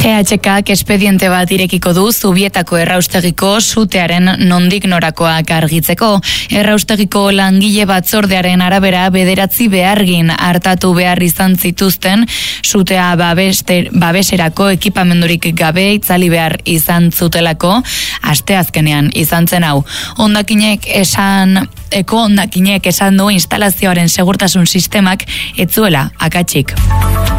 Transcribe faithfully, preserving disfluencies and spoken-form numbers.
G H K espediente bat irekiko du Zubietako erraustegiko sutearen nondik norakoak argitzeko. Erraustegiko langile batzordearen arabera bederatzi behargin hartatu behar izan zituzten sutea babeste, babeserako ekipamendurik gabe itzali behar izan zutelako asteazkenean izan zen hau. Hondakinek esan eko hondakinek esan du instalazioaren segurtasun sistemak ez zuela akatsik.